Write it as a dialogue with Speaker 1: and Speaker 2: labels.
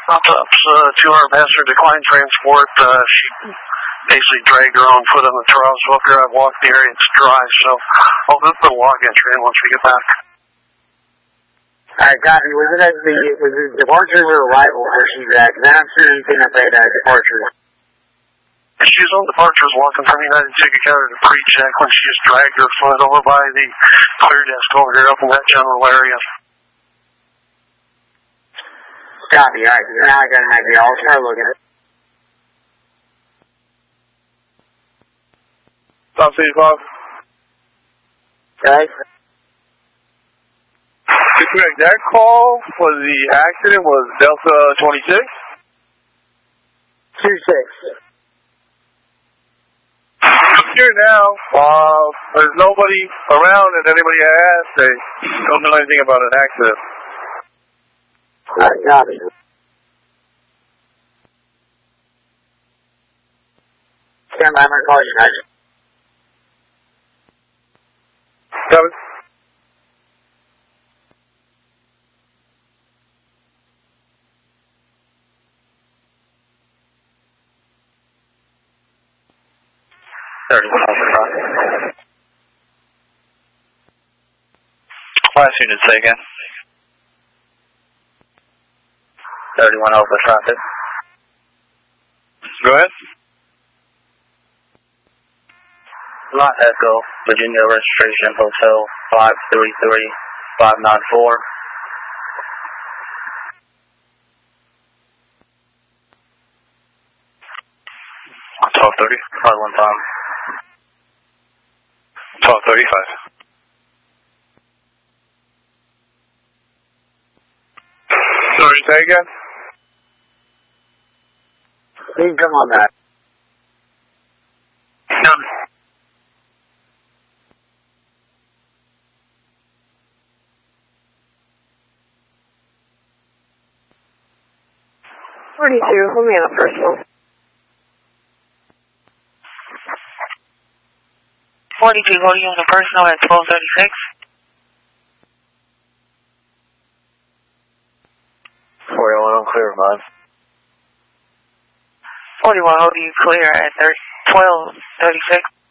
Speaker 1: Autops, 200 passenger decline transport. She basically dragged her own foot on the Charles Booker. I've walked the area, it's dry, so I'll just put a log entry in once we get back.
Speaker 2: Alright, copy. Was it departures or arrival where she's at? Because I don't see anything up at departures.
Speaker 1: She's on departures walking from United Ticket Counter to pre-check when she just dragged her foot over by the clear desk over here up in that general area.
Speaker 2: Copy, alright. Now I got an idea. I'll start looking at it.
Speaker 3: Stop City Club.
Speaker 2: Okay.
Speaker 3: Correct. That call for the accident was Delta 26?
Speaker 2: 26.
Speaker 3: Here now, there's nobody around and anybody I asked, they don't know anything about an accident.
Speaker 2: Alright, copy. Stand by, I'm going to call you guys.
Speaker 3: Copy.
Speaker 4: Last unit, say again. 31 Alpha traffic.
Speaker 3: Go ahead.
Speaker 4: Lot Echo, Virginia registration, Hotel 533594.
Speaker 1: Talk 30.
Speaker 4: Probably one time.
Speaker 1: Talk 35.
Speaker 3: Sorry, say again?
Speaker 2: Please come on back.
Speaker 1: Done.
Speaker 5: Put me on a personal.
Speaker 6: 42, hold you on the personal at 1236.
Speaker 4: 41 on clear, man.
Speaker 6: 41, hold you clear at 1236.